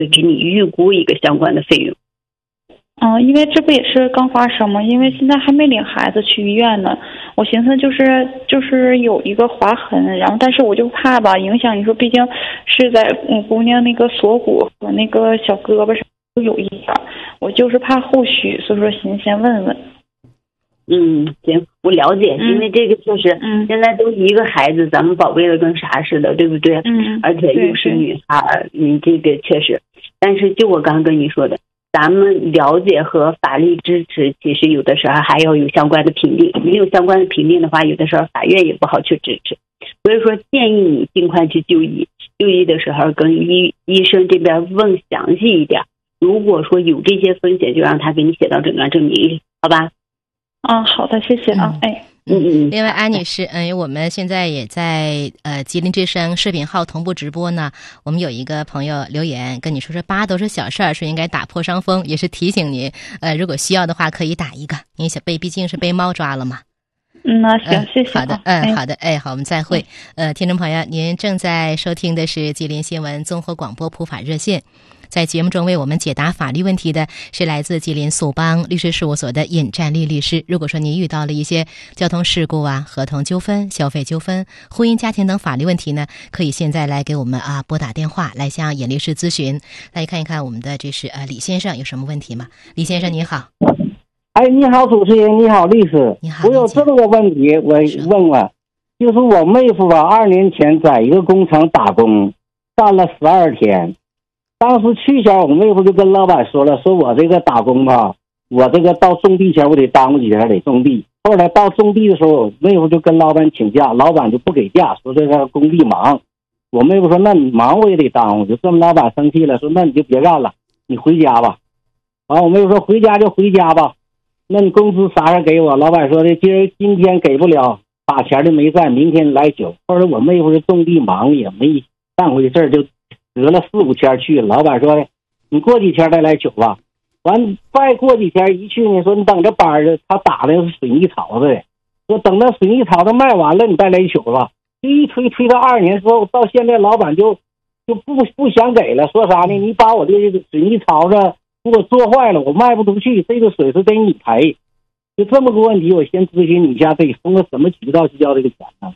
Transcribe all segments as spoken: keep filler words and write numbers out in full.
就给你预估一个相关的费用。 嗯，因为这不也是刚发生吗？因为现在还没领孩子去医院呢，我寻思就是就是有一个划痕，然后但是我就怕吧影响，你说毕竟是在嗯姑娘那个锁骨和那个小胳膊上都有一点，我就是怕后续，所以说寻思先问问。 嗯，行，我了解，因为这个确实，嗯，现在都一个孩子，咱们宝贝的跟啥似的，对不对？ 嗯， 而且又是女孩，你这个确实，但是就我刚刚跟你说的。咱们了解和法律支持，其实有的时候还要有相关的评定，没有相关的评定的话，有的时候法院也不好去支持。所以说，建议你尽快去就医，就医的时候跟医医生这边问详细一点。如果说有这些风险，就让他给你写到诊断证明里，好吧？ 啊，好的，谢谢啊，哎。 嗯嗯， 另外，安女士，嗯，我们现在也在呃吉林之声视频号同步直播呢。我们有一个朋友留言跟你说说疤都是小事儿，是应该打破伤风，也是提醒您，呃，如果需要的话可以打一个，因为小贝毕竟是被猫抓了嘛。 嗯，那行，谢谢。 好的，嗯，好的，哎，好，我们再会。呃，听众朋友，您正在收听的是吉林新闻综合广播普法热线。在节目中为我们解答法律问题的是来自吉林速邦律师事务所的尹占丽律师。如果说您遇到了一些交通事故啊、合同纠纷、消费纠纷、婚姻家庭等法律问题呢，可以现在来给我们啊拨打电话来向尹律师咨询。来看一看我们的这是呃李先生有什么问题吗？李先生你好。 哎，你好，主持人，你好，律师。 你好。 我有这么个问题，我问问，就是我妹夫吧，二年前在一个工厂打工，干了十二天。当时去前，我妹夫就跟老板说了，说我这个打工吧，我这个到种地前我得耽误几天，得种地。后来到种地的时候，妹夫就跟老板请假，老板就不给假，说这个工地忙。我妹夫说，那你忙我也得耽误，就这么老板生气了，说那你就别干了，你回家吧。完、啊，我妹夫说回家就回家吧，那你工资啥时候给我？老板说的今儿今天给不了，打钱的没在，明天来取。后来我妹夫是种地忙，也没当回事，就得了四五天去。老板说的你过几天再来取吧。完再过几天一去呢，说你等着班儿，他打的是水泥槽子的，说等到水泥槽子卖完了你再来取吧。就一推推到二年之后，到现在老板就就不不想给了，说啥呢？你把我的水泥槽子给我做坏了，我卖不出去，这个水是得你赔。就这么个问题，我先咨询你一下，得通过什么渠道去交这个钱呢？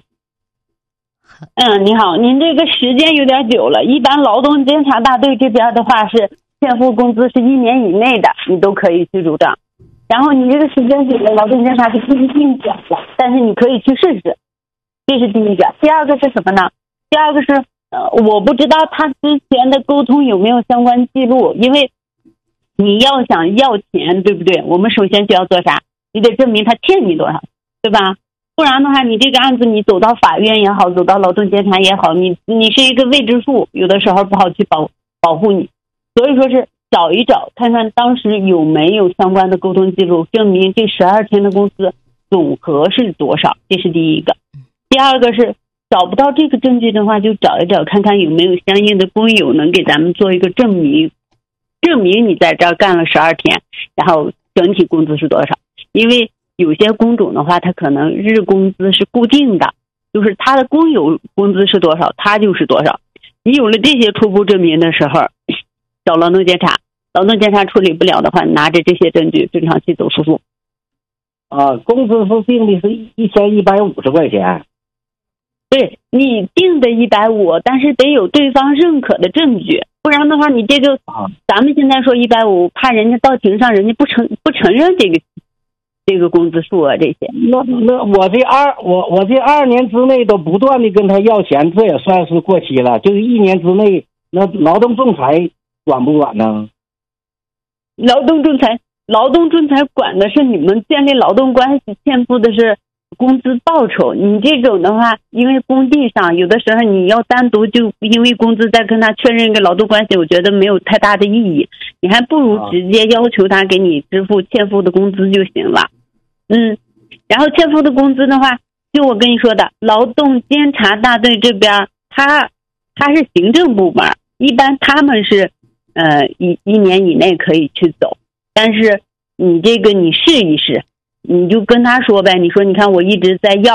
嗯，你好，您这个时间有点久了。一般劳动监察大队这边的话是欠付工资是一年以内的，你都可以去主张。然后你这个时间久了，劳动监察是不一定讲的，但是你可以去试试。这是第一个。第二个是什么呢？第二个是呃，我不知道他之前的沟通有没有相关记录，因为你要想要钱，对不对？我们首先就要做啥？你得证明他欠你多少，对吧？不然的话，你这个案子你走到法院也好，走到劳动监察也好，你你是一个未知数，有的时候不好去保保护你。所以说是找一找，看看当时有没有相关的沟通记录，证明这十二天的工资总和是多少，这是第一个。第二个是找不到这个证据的话，就找一找，看看有没有相应的工友能给咱们做一个证明，证明你在这儿干了十二天，然后整体工资是多少。因为有些工种的话，他可能日工资是固定的，就是他的工友工资是多少，他就是多少。你有了这些初步证明的时候，找劳动监察，劳动监察处理不了的话，拿着这些证据正常去走诉讼。 啊，工资是定的是一千一百五十块钱。 对，你定的一百五，但是得有对方认可的证据，不然的话，你这个，啊、咱们现在说一百五，怕人家到庭上人家不承不承认这个这个工资数啊这些。 那那我这二我我这二年之内都不断的跟他要钱，这也算是过期了。就是一年之内，那劳动仲裁管不管呢？ 劳动仲裁，劳动仲裁管的是你们建立劳动关系，欠付的是工资报酬。你这种的话，因为工地上有的时候你要单独就因为工资再跟他确认一个劳动关系，我觉得没有太大的意义。你还不如直接要求他给你支付欠付的工资就行了。嗯，然后欠付的工资的话，就我跟你说的，劳动监察大队这边，他他是行政部门，一般他们是呃一一年以内可以去走，但是你这个你试一试。你就跟他说呗，你说你看我一直在要，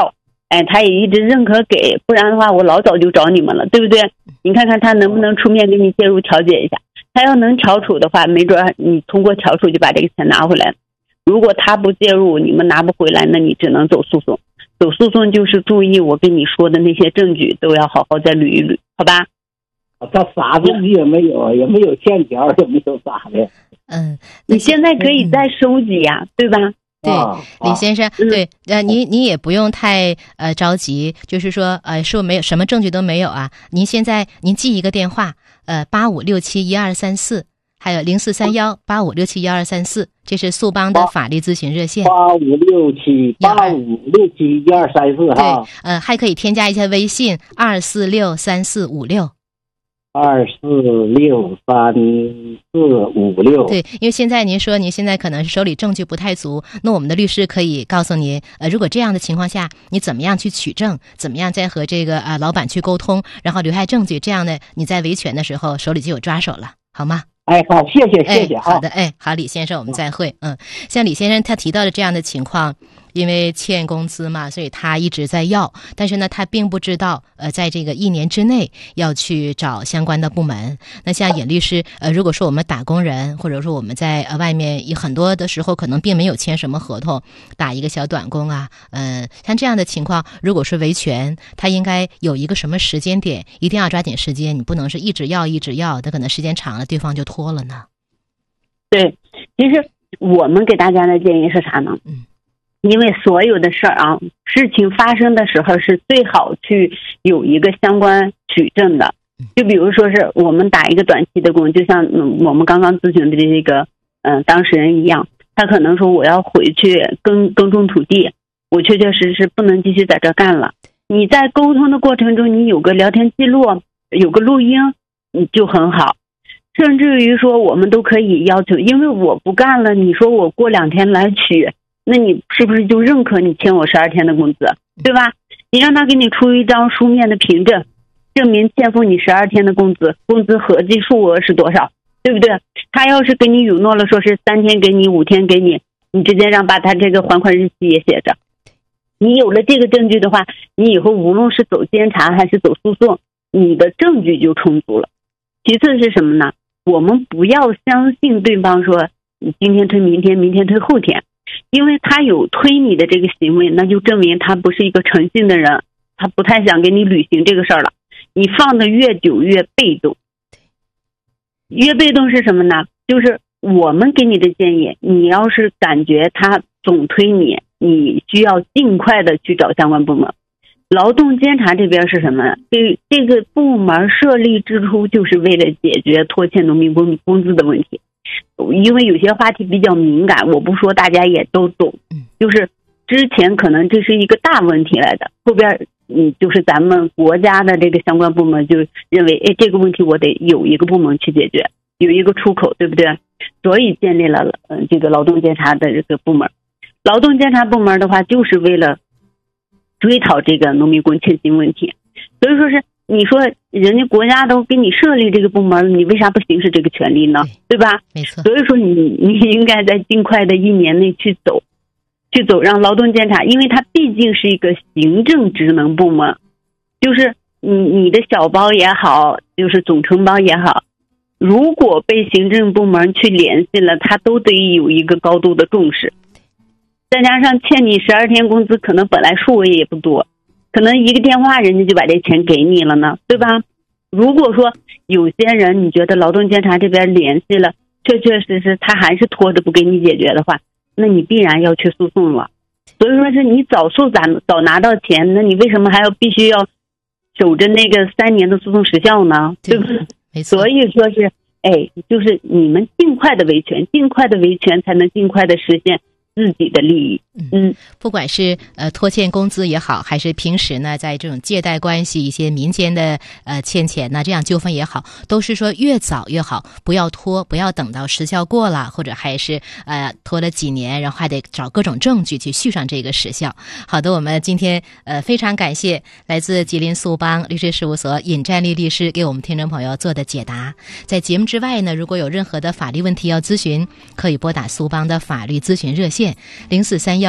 哎，他也一直认可给，不然的话我老早就找你们了，对不对？你看看他能不能出面给你介入调解一下，他要能调处的话，没准你通过调处就把这个钱拿回来。如果他不介入，你们拿不回来，那你只能走诉讼。走诉讼就是注意我跟你说的那些证据都要好好再捋一捋，好吧？ 他啥证据也没有，也没有欠条，也没有啥的。 嗯， 你现在可以再收集呀、啊嗯，对吧？ 对， 啊、 李先生， 嗯、 对，呃，您您也不用太呃着急，就是说，呃，说没有什么证据都没有啊。您现在您记一个电话，呃，八五六七一二三四，还有零四三幺八五六七一二三四，这是速邦的法律咨询热线。 八五六七八五六七一二三四哈。 对，呃，还可以添加一下微信二四六三四五六。 二四六三四五六。 对，因为现在您说您现在可能是手里证据不太足，那我们的律师可以告诉您，呃，如果这样的情况下，你怎么样去取证，怎么样再和这个啊、呃、老板去沟通，然后留下证据，这样呢，你在维权的时候手里就有抓手了，好吗？ 哎，好，谢谢，谢谢。 哎、好的，哎，好，李先生，我们再会。嗯，像李先生他提到的这样的情况，因为欠工资嘛，所以他一直在要，但是呢，他并不知道，呃，在这个一年之内要去找相关的部门。那像尹律师，呃，如果说我们打工人，或者说我们在呃外面有很多的时候可能并没有签什么合同，打一个小短工啊，嗯、呃，像这样的情况，如果是维权，他应该有一个什么时间点，一定要抓紧时间，你不能是一直要一直要，那可能时间长了，对方就拖了呢。 对，其实我们给大家的建议是啥呢？ 嗯。 因为所有的事儿啊，事情发生的时候是最好去有一个相关取证的。就比如说是我们打一个短期的工，就像我们刚刚咨询的这个嗯、呃、当事人一样，他可能说我要回去耕耕种土地，我确确实实不能继续在这干了。你在沟通的过程中，你有个聊天记录，有个录音，你就很好。甚至于说我们都可以要求，因为我不干了，你说我过两天来取，那你是不是就认可你欠我十二天的工资，对吧？你让他给你出一张书面的凭证，证明欠付你十二天的工资，工资合计数额是多少，对不对？他要是跟你允诺了说是三天给你，五天给你，你直接让把他这个还款日期也写着。你有了这个证据的话，你以后无论是走监察还是走诉讼，你的证据就充足了。其次是什么呢？我们不要相信对方说你今天推明天，明天推后天，因为他有推你的这个行为，那就证明他不是一个诚信的人，他不太想给你履行这个事儿了。你放的越久越被动，越被动是什么呢？就是我们给你的建议，你要是感觉他总推你，你需要尽快的去找相关部门。劳动监察这边是什么？这这个部门设立之初就是为了解决拖欠农民工工资的问题。因为有些话题比较敏感，我不说大家也都懂。就是之前可能这是一个大问题来的，后边嗯，就是咱们国家的这个相关部门就认为，哎，这个问题我得有一个部门去解决，有一个出口，对不对？所以建立了嗯这个劳动监察的这个部门。劳动监察部门的话，就是为了追讨这个农民工欠薪问题。所以说是你说人家国家都给你设立这个部门，你为啥不行使这个权利呢？ 对, 对吧？ 没错。 所以说你你应该在尽快的一年内去走去走让劳动监察，因为它毕竟是一个行政职能部门，就是你你的小包也好，就是总承包也好，如果被行政部门去联系了，它都得有一个高度的重视。再加上欠你十二天工资，可能本来数额也不多，可能一个电话人家就把这钱给你了呢，对吧？如果说有些人你觉得劳动监察这边联系了，确确实实他还是拖着不给你解决的话，那你必然要去诉讼了。所以说是你早诉早早拿到钱，那你为什么还要必须要守着那个三年的诉讼时效呢？对不对？ 没错。 所以说是，哎，就是你们尽快的维权，尽快的维权才能尽快的实现自己的利益。嗯， 不管是呃拖欠工资也好，还是平时呢在这种借贷关系一些民间的呃欠钱呢这样纠纷也好，都是说越早越好，不要拖，不要等到时效过了，或者还是呃拖了几年，然后还得找各种证据去续上这个时效。好的，我们今天呃非常感谢来自吉林速邦律师事务所尹占利律师给我们听众朋友做的解答。在节目之外呢，如果有任何的法律问题要咨询，可以拨打速邦的法律咨询热线零四三幺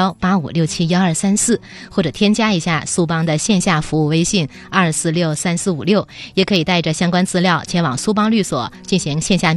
幺八五六七幺二三四，或者添加一下苏邦的线下服务微信二四六三四五六，也可以带着相关资料前往苏邦律所进行线下